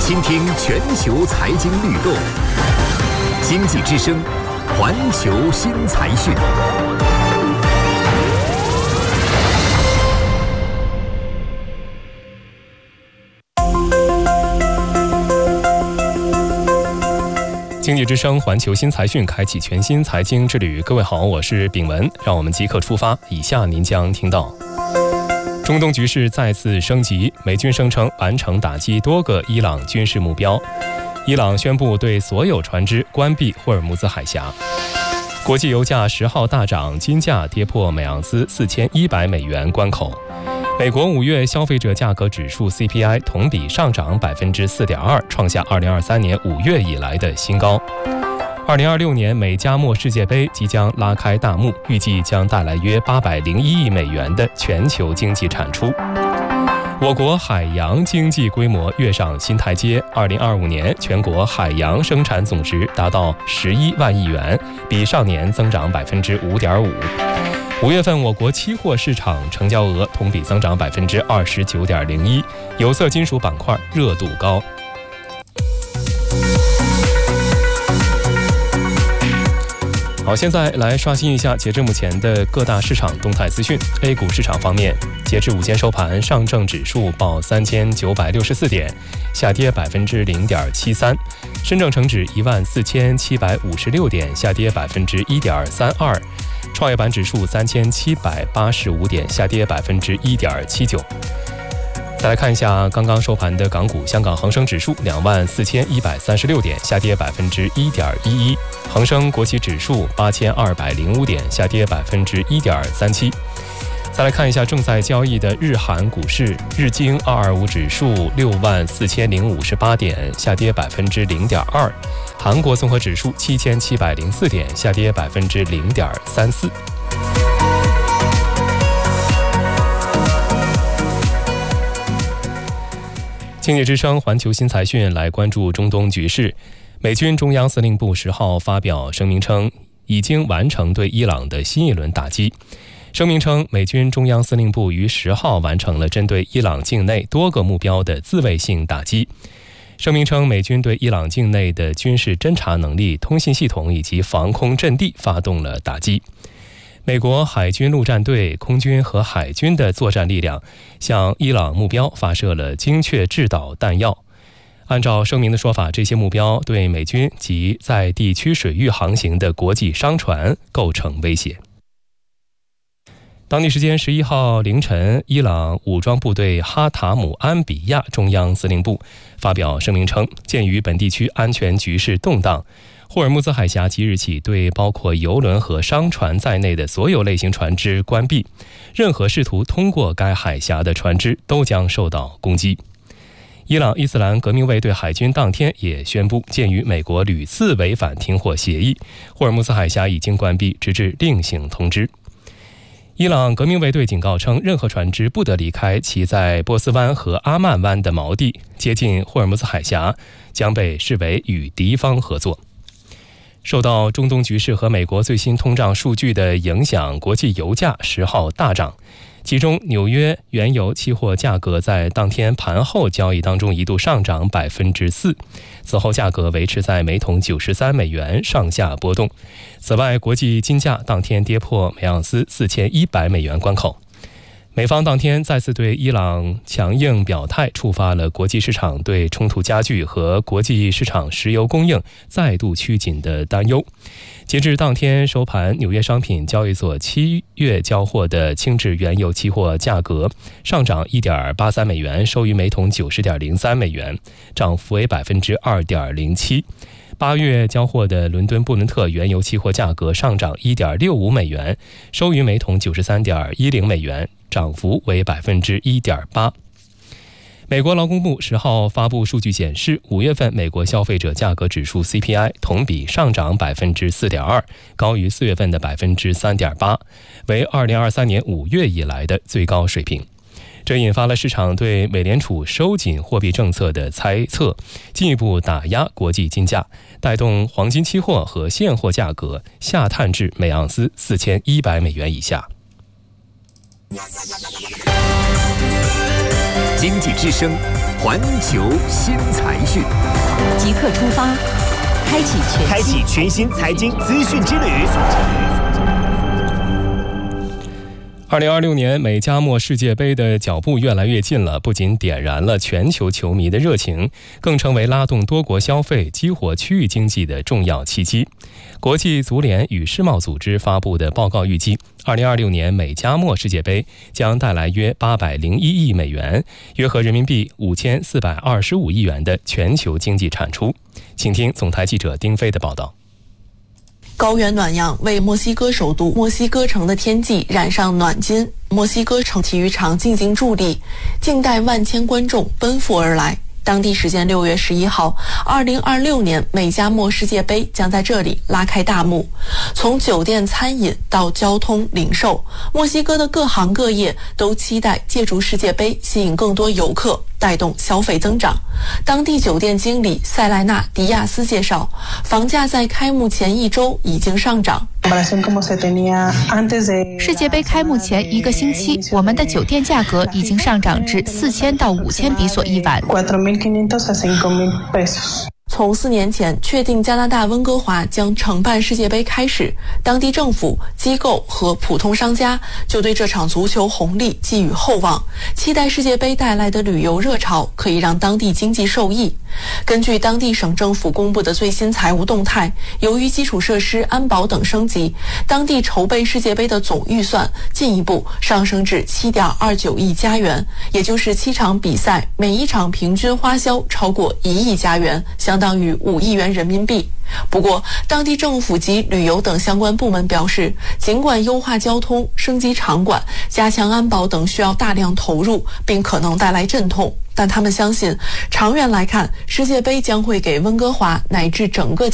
倾听全球财经律动，经济之声，环球新财讯。经济之声环球新财讯开启全新财经之旅。各位好，我是炳文，让我们即刻出发。以下您将听到：中东局势再次升级，美军声称完成打击多个伊朗军事目标；伊朗宣布对所有船只关闭霍尔木兹海峡；国际油价10号大涨，金价跌破每盎司4100美元关口；美国5月消费者价格指数 CPI 同比上涨 4.2%， 创下2023年5月以来的新高。2026年美加墨世界杯即将拉开大幕，预计将带来约801亿美元的全球经济产出。我国海洋经济规模跃上新台阶，2025年全国海洋生产总值达到11万亿元，比上年增长 5.5%。5月份我国期货市场成交额同比增长 29.01%， 有色金属板块热度高。好，现在来刷新一下截至目前的各大市场动态资讯。A 股市场方面，截至午间收盘，上证指数报3964点，下跌 0.73%； 深证成指14756点，下跌 1.32%； 创业板指数3785点，下跌 1.79%。再来看一下刚刚收盘的港股，香港恒生指数24136点，下跌 1.11%； 恒生国企指数8205点，下跌 1.37%。再来看一下正在交易的日韩股市，日经225指数64058点，下跌 0.2%； 韩国综合指数7704点，下跌 0.34%。经济之声环球新财讯来关注中东局势。美军中央司令部10号发表声明称，已经完成对伊朗的新一轮打击。声明称，美军中央司令部于10号完成了针对伊朗境内多个目标的自卫性打击。声明称，美军对伊朗境内的军事侦察能力、通信系统以及防空阵地发动了打击。美国海军陆战队、空军和海军的作战力量向伊朗目标发射了精确制导弹药。按照声明的说法，这些目标对美军及在地区水域航行的国际商船构成威胁。当地时间11号凌晨，伊朗武装部队哈塔姆安比亚中央司令部发表声明称，鉴于本地区安全局势动荡，霍尔木兹海峡即日起对包括油轮和商船在内的所有类型船只关闭，任何试图通过该海峡的船只都将受到攻击。伊朗伊斯兰革命卫队海军当天也宣布，鉴于美国屡次违反停火协议，霍尔木兹海峡已经关闭，直至另行通知。伊朗革命卫队警告称，任何船只不得离开其在波斯湾和阿曼湾的锚地，接近霍尔木兹海峡将被视为与敌方合作。受到中东局势和美国最新通胀数据的影响，国际油价10号大涨，其中纽约原油期货价格在当天盘后交易当中一度上涨 4%， 此后价格维持在每桶93美元上下波动。此外，国际金价当天跌破每盎司4100美元关口。美方当天再次对伊朗强硬表态，触发了国际市场对冲突加剧和国际市场石油供应再度趋紧的担忧。截至当天收盘，纽约商品交易所7月交货的轻质原油期货价格上涨 1.83 美元，收于每桶 90.03 美元，涨幅为 2.07%。8月交货的伦敦布伦特原油期货价格上涨 1.65 美元，收于每桶 93.10 美元，涨幅为 1.8%。美国劳工部10号发布数据显示，5月份美国消费者价格指数 CPI 同比上涨 4.2%， 高于4月份的 3.8%， 为2023年5月以来的最高水平。这引发了市场对美联储收紧货币政策的猜测，进一步打压国际金价，带动黄金期货和现货价格下探至每盎司4100美元以下。 经济之声， 环球新财讯， 即刻出发，开启全新财经资讯之旅。 2026年美加墨世界杯的脚步越来越近了，不仅点燃了全球球迷的热情，更成为拉动多国消费、激活区域经济的重要契机。国际足联与世贸组织发布的报告预计，2026年美加墨世界杯将带来约801亿美元，约合人民币5425亿元的全球经济产出。请听总台记者丁飞的报道。 高原暖阳为墨西哥首都墨西哥城的天际染上暖金，墨西哥城体育场静静伫立，静待万千观众奔赴而来。当地时间6月11号，2026年美加墨世界杯将在这里拉开大幕。从酒店、餐饮到交通、零售，墨西哥的各行各业都期待借助世界杯吸引更多游客，带动消费增长。当地酒店经理塞莱纳·迪亚斯介绍，房价在开幕前1周已经上涨。 世界杯开幕前1个星期，我们的酒店价格已经上涨至4000到5000比索一晚。 从4年前确定加拿大温哥华将承办世界杯开始，当地政府、机构和普通商家就对这场足球红利寄予厚望，期待世界杯带来的旅游热潮可以让当地经济受益。根据当地省政府公布的最新财务动态，由于基础设施、安保等升级，当地筹备世界杯的总预算进一步上升至7.29亿加元，也就是7场比赛每一场平均花销超过1亿加元，相当于5亿元人民币。不过，当地政府及旅游等相关部门表示，尽管优化交通、升级场馆、加强安保等需要大量投入，并可能带来阵痛，但他们相信，长远来看，世界杯将会给温哥华乃至整个